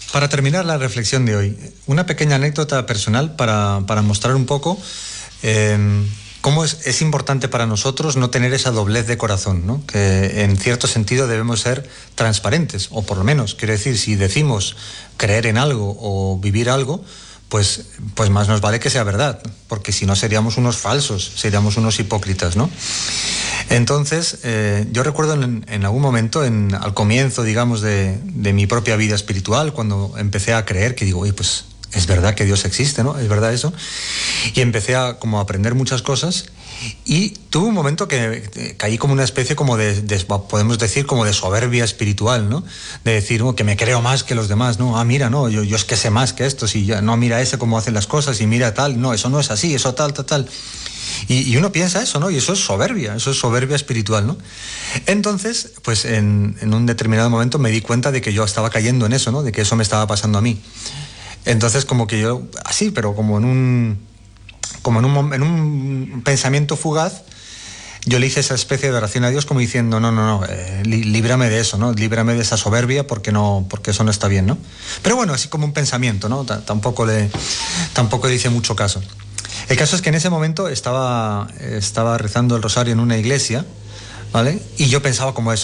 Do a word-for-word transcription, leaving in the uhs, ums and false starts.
Para terminar la reflexión de hoy, una pequeña anécdota personal para, para mostrar un poco eh, cómo es, es importante para nosotros no tener esa doblez de corazón, ¿no? Que en cierto sentido debemos ser transparentes, o por lo menos, quiero decir, si decimos creer en algo o vivir algo, pues, pues más nos vale que sea verdad, porque si no seríamos unos falsos, seríamos unos hipócritas, ¿no? Entonces, eh, yo recuerdo en, en algún momento, en, al comienzo, digamos, de, de mi propia vida espiritual, cuando empecé a creer, que digo, oye, pues es verdad que Dios existe, ¿no? Es verdad eso. Y empecé a como a aprender muchas cosas y tuve un momento que eh, caí como una especie como de, de, podemos decir, como de soberbia espiritual, ¿no? De decir, oh, que me creo más que los demás, ¿no? Ah, mira, no, yo, yo es que sé más que estos y ya, no, mira ese cómo hacen las cosas y mira tal, no, eso no es así, eso tal, tal, tal. Y, y uno piensa eso, ¿no? Y eso es soberbia, eso es soberbia espiritual, ¿no? Entonces, pues en, en un determinado momento me di cuenta de que yo estaba cayendo en eso, ¿no? De que eso me estaba pasando a mí. Entonces, como que yo, así, pero como en un, como en un, en un pensamiento fugaz, yo le hice esa especie de oración a Dios como diciendo, no, no, no, eh, líbrame de eso, ¿no? Líbrame de esa soberbia porque no, porque eso no está bien, ¿no? Pero bueno, así como un pensamiento, ¿no? T- tampoco le, tampoco le hice mucho caso. El caso es que en ese momento estaba, estaba rezando el rosario en una iglesia, ¿vale? Y yo pensaba como eso.